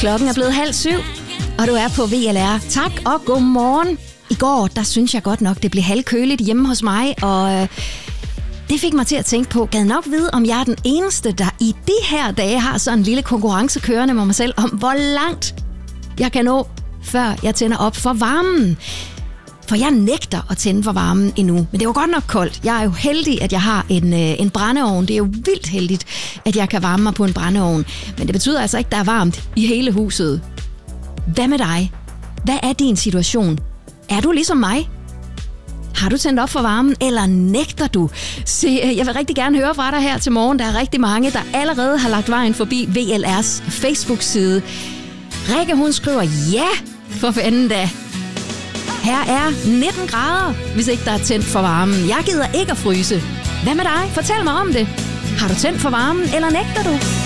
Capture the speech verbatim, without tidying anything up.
Klokken er blevet halv syv, og du er på V L R. Tak og god morgen. I går, der synes jeg godt nok, det blev halvkøligt hjemme hos mig, og øh, det fik mig til at tænke på, gad nok vide, om jeg er den eneste, der i de her dage har sådan en lille konkurrence kørende med mig selv, om hvor langt jeg kan nå, før jeg tænder op for varmen. For jeg nægter at tænde for varmen endnu. Men det var godt nok koldt. Jeg er jo heldig, at jeg har en, øh, en brændeovn. Det er jo vildt heldigt, at jeg kan varme mig på en brændeovn. Men det betyder altså ikke, at der er varmt i hele huset. Hvad med dig? Hvad er din situation? Er du ligesom mig? Har du tændt op for varmen, eller nægter du? Se, jeg vil rigtig gerne høre fra dig her til morgen. Der er rigtig mange, der allerede har lagt vejen forbi V L R's Facebook-side. Rikke, hun skriver, ja, for fanden da. Her er nitten grader, hvis ikke der er tændt for varmen. Jeg gider ikke at fryse. Hvad med dig? Fortæl mig om det. Har du tændt for varmen, eller nægter du?